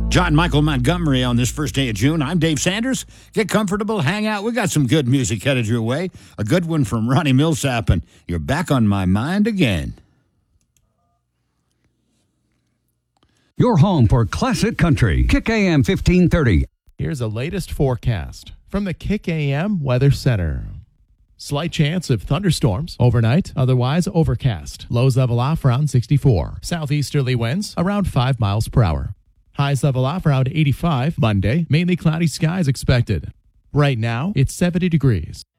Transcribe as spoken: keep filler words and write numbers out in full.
John Michael Montgomery on this first day of June. I'm Dave Sanders. Get comfortable, hang out. We got some good music headed your way. A good one from Ronnie Millsap, and you're back on my mind again. Your home for classic country. Kick A M fifteen thirty. Here's a latest forecast from the Kick A M Weather Center. Slight chance of thunderstorms overnight, otherwise overcast. Lows level off around sixty-four. Southeasterly winds around five miles per hour. Highs level off around eighty-five. Monday, mainly cloudy skies expected. Right now, it's seventy degrees.